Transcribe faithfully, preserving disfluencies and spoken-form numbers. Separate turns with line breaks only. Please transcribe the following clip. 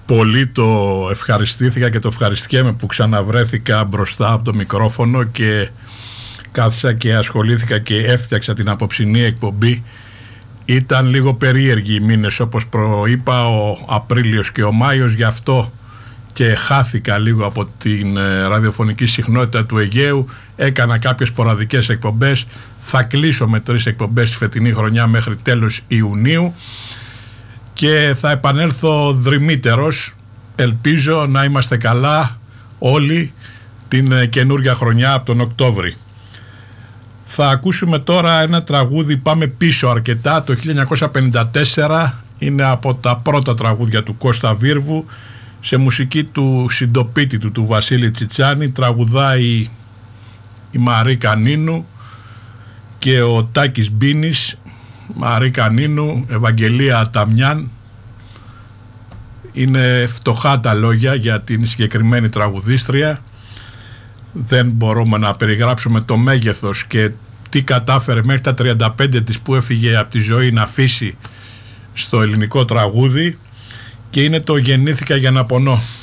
πολύ το ευχαριστήθηκα και το ευχαριστιέμαι που ξαναβρέθηκα μπροστά από το μικρόφωνο και κάθισα και ασχολήθηκα και έφτιαξα την απόψινή εκπομπή. Ήταν λίγο περίεργοι οι μήνες, όπως προείπα, ο Απρίλιος και ο Μάιος, γι' αυτό και χάθηκα λίγο από την ραδιοφωνική συχνότητα του Αιγαίου. Έκανα κάποιες σποραδικές εκπομπές. Θα κλείσω με τρεις εκπομπές τη φετινή χρονιά μέχρι τέλος Ιουνίου και θα επανέλθω δρυμύτερος. Ελπίζω να είμαστε καλά όλοι την καινούργια χρονιά από τον Οκτώβρη. Θα ακούσουμε τώρα ένα τραγούδι, πάμε πίσω αρκετά, το χίλια εννιακόσια πενήντα τέσσερα, είναι από τα πρώτα τραγούδια του Κώστα Βίρβου, σε μουσική του συντοπίτη του, του Βασίλη Τσιτσάνη. Τραγουδάει η Μαρίκα Νίνου και ο Τάκης Μπίνης. Μαρίκα Νίνου, Ευαγγελία Ταμιάν. Είναι φτωχά τα λόγια για την συγκεκριμένη τραγουδίστρια. Δεν μπορούμε να περιγράψουμε το μέγεθος και τι κατάφερε μέχρι τα τριάντα πέντε της που έφυγε από τη ζωή να αφήσει στο ελληνικό τραγούδι, και είναι το «Γεννήθηκα για να πονώ».